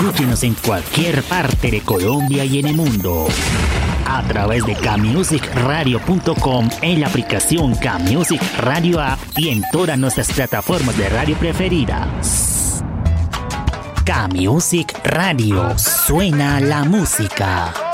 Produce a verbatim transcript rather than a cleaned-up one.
Escúchenos en cualquier parte de Colombia y en el mundo a través de k music radio punto com, en la aplicación K-Music Radio App y en todas nuestras plataformas de radio preferidas. K-Music Radio, suena la música.